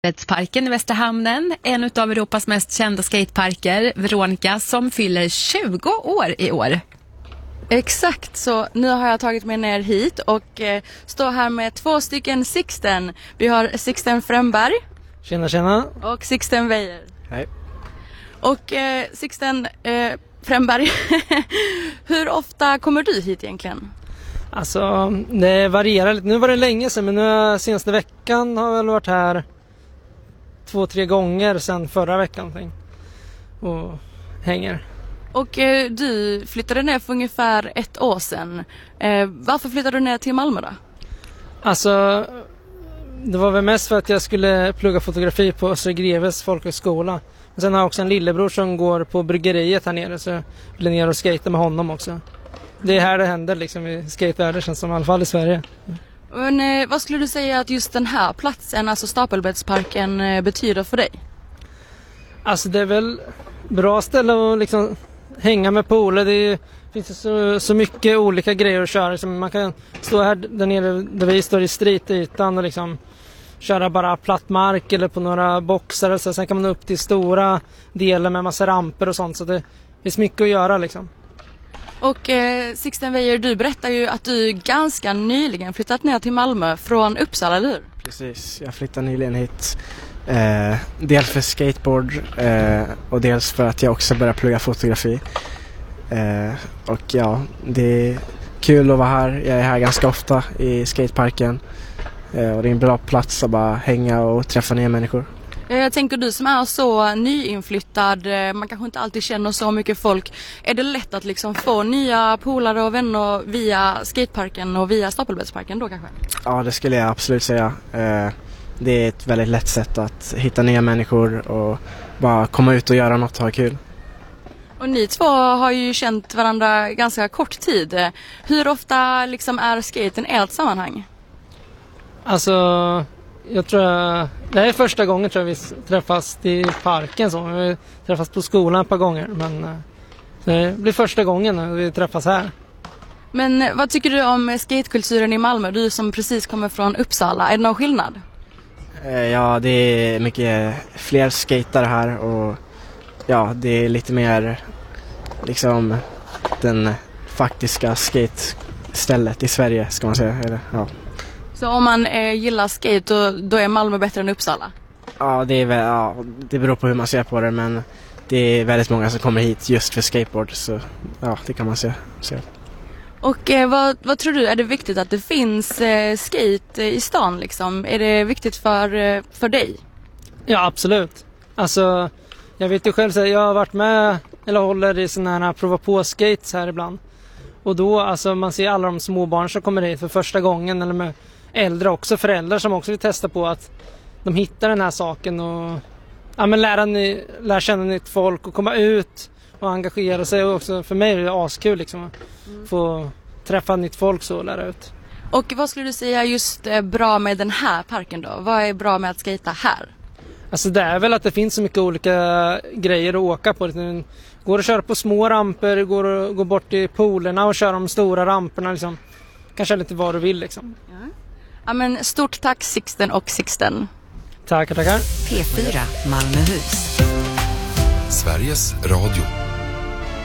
Parken i Västerhamnen, en av Europas mest kända skateparker, Veronica, som fyller 20 år i år. Exakt, så nu har jag tagit mig ner hit och står här med 2 stycken Sixten. Vi har Sixten Frömberg. Tjena, tjena. Och Sixten Weijer. Hej. Och Sixten Frömberg, hur ofta kommer du hit egentligen? Alltså, det varierar lite. Nu var det länge sedan, men nu senaste veckan har jag väl varit här 2-3 gånger sedan förra veckan och hänger. Och du flyttade ner för ungefär 1 år sedan. Varför flyttade du ner till Malmö då? Alltså, det var väl mest för att jag skulle plugga fotografi på Östra Greves folkhögskola. Men sen har jag också en lillebror som går på bryggeriet här nere, så jag ville ner och skata med honom också. Det är här det händer liksom i skatevärlden, känns som, i alla fall i Sverige. Men vad skulle du säga att just den här platsen, alltså Stapelbäddsparken, betyder för dig? Alltså det är väl bra ställe att liksom hänga med polare. Det finns så mycket olika grejer att köra. Liksom man kan stå här där nere där vi står i streetytan och liksom köra bara platt mark eller på några boxar. Och så. Sen kan man upp till stora delar med massa ramper och sånt. Så det finns mycket att göra liksom. Och Sixten Weijer, du berättar ju att du ganska nyligen flyttat ner till Malmö från Uppsala, eller hur? Precis, jag flyttade nyligen hit. Dels för skateboard och dels för att jag också började plugga fotografi. Och ja, det är kul att vara här. Jag är här ganska ofta i skateparken. Och det är en bra plats att bara hänga och träffa nya människor. Jag tänker, du som är så nyinflyttad, man kanske inte alltid känner så mycket folk. Är det lätt att liksom få nya polare och vänner via skateparken och via Stapelbäddsparken då kanske? Ja, det skulle jag absolut säga. Det är ett väldigt lätt sätt att hitta nya människor och bara komma ut och göra något och ha kul. Och ni två har ju känt varandra ganska kort tid. Hur ofta liksom är skaten ert sammanhang? Alltså, jag tror det är första gången tror jag vi träffas i parken. Så. Vi träffas på skolan ett par gånger, men det blir första gången när vi träffas här. Men vad tycker du om skatekulturen i Malmö? Du som precis kommer från Uppsala, är det någon skillnad? Ja, det är mycket fler skatare här och ja, det är lite mer liksom den faktiska skate-stället i Sverige, ska man säga. Eller, ja. Så om man gillar skate, då är Malmö bättre än Uppsala? Ja, det beror på hur man ser på det, men det är väldigt många som kommer hit just för skateboard, så ja, det kan man se. Och vad tror du, är det viktigt att det finns skate i stan liksom? Är det viktigt för dig? Ja, absolut. Alltså, jag vet ju själv, jag har varit med eller håller i sådana här prova på skates här ibland. Och då, alltså man ser alla de små barn som kommer hit för första gången, eller med äldre också, föräldrar som också vill testa på att de hittar den här saken och ja, men lära känna nytt folk och komma ut och engagera sig. Och också för mig är det askul liksom att få träffa nytt folk så och lära ut. Och vad skulle du säga just bra med den här parken då? Vad är bra med att skata här? Alltså det är väl att det finns så mycket olika grejer att åka på. Det går att köra på små ramper, går att gå bort till poolerna och köra de stora ramperna liksom. Kanske lite vad du vill liksom. Ja, men stort tack Sixten och Sixten. Tackar. P4 Malmöhus. Sveriges Radio.